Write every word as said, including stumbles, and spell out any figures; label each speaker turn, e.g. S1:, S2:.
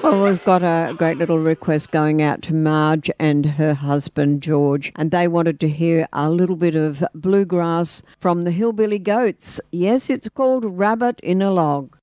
S1: Well, we've got a great little request going out to Marge and her husband, George, and they wanted to hear a little bit of bluegrass from the Hillbilly Goats. Yes, it's called Rabbit in a Log.